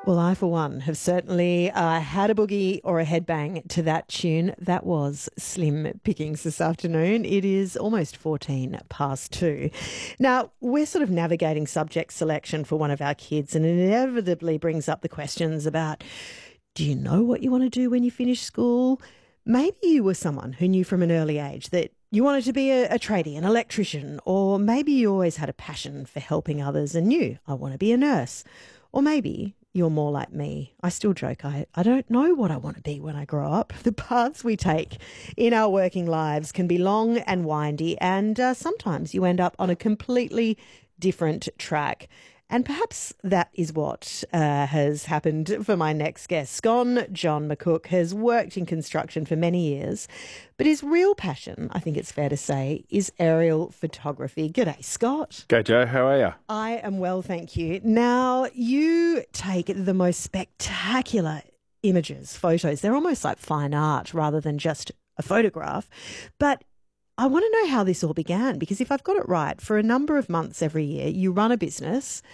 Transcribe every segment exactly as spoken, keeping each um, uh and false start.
Well, I, for one, have certainly uh, had a boogie or a headbang to that tune. That was Slim Pickings this afternoon. It is almost fourteen past two. Now, we're sort of navigating subject selection for one of our kids, and it inevitably brings up the questions about, do you know what you want to do when you finish school? Maybe you were someone who knew from an early age that you wanted to be a, a tradie, an electrician, or maybe you always had a passion for helping others and knew, I want to be a nurse. Or maybe you're more like me. I still joke, I, I don't know what I want to be when I grow up. The paths we take in our working lives can be long and windy, and uh, sometimes you end up on a completely different track. And perhaps that is what uh, has happened for my next guest. Scone John McCook has worked in construction for many years, but his real passion, I think it's fair to say, is aerial photography. G'day, Scott. G'day, Joe. How are you? I am well, thank you. Now, you take the most spectacular images, photos. They're almost like fine art rather than just a photograph. But I want to know how this all began, because if I've got it right, for a number of months every year, you run a business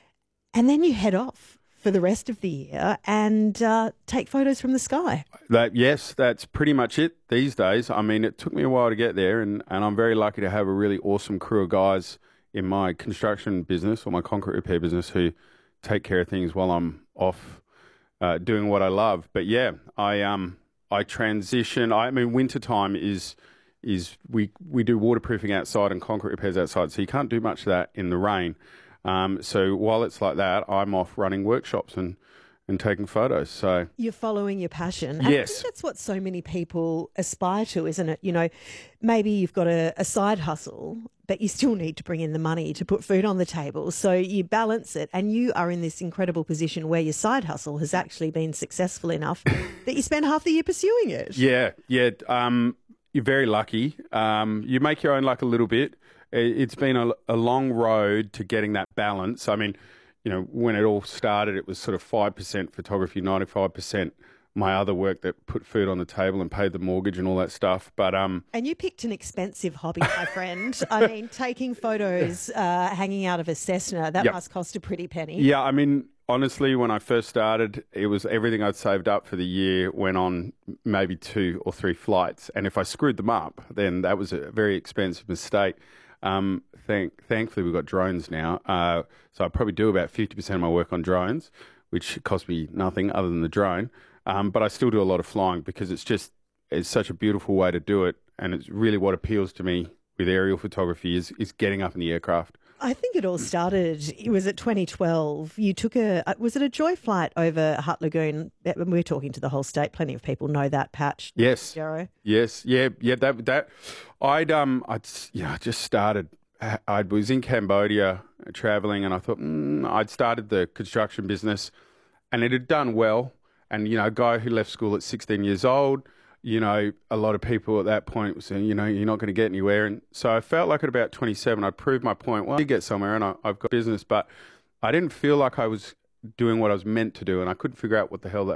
and then you head off for the rest of the year and uh, take photos from the sky. That, yes, that's pretty much it these days. I mean, it took me a while to get there, and, and I'm very lucky to have a really awesome crew of guys in my construction business or my concrete repair business who take care of things while I'm off uh, doing what I love. But yeah, I um I transition. I mean, wintertime is... is we, we do waterproofing outside and concrete repairs outside, so you can't do much of that in the rain. Um, so while it's like that, I'm off running workshops and, and taking photos. So you're following your passion. And yes. I think that's what so many people aspire to, isn't it? You know, maybe you've got a, a side hustle, but you still need to bring in the money to put food on the table. So you balance it, and you are in this incredible position where your side hustle has actually been successful enough that you spend half the year pursuing it. Yeah, yeah. Um, You're very lucky. Um, you make your own luck a little bit. It's been a, a long road to getting that balance. I mean, you know, when it all started, it was sort of five percent photography, ninety-five percent my other work that put food on the table and paid the mortgage and all that stuff. But um, And you picked an expensive hobby, my friend. I mean, taking photos, uh, hanging out of a Cessna, that yep. must cost a pretty penny. Yeah, I mean, honestly, when I first started, it was everything I'd saved up for the year went on maybe two or three flights. And if I screwed them up, then that was a very expensive mistake. Um, thank, thankfully, we've got drones now. Uh, so I probably do about fifty percent of my work on drones, which cost me nothing other than the drone. Um, but I still do a lot of flying because it's just, it's such a beautiful way to do it. And it's really what appeals to me with aerial photography is, is getting up in the aircraft. I think it all started, it was at twenty twelve. You took a, was it a joy flight over Hutt Lagoon? We're talking to the whole state. Plenty of people know that patch. Yes. Jarrow. Yes. Yeah. Yeah. That, that, I'd, um, I'd, yeah, I just started, I was in Cambodia traveling, and I thought, mm, I'd started the construction business and it had done well. And, you know, a guy who left school at sixteen years old, you know, a lot of people at that point were saying, you know, you're not going to get anywhere. And so I felt like at about twenty-seven, I proved my point. Well, I did get somewhere, and I, I've got business, but I didn't feel like I was doing what I was meant to do, and I couldn't figure out what the hell that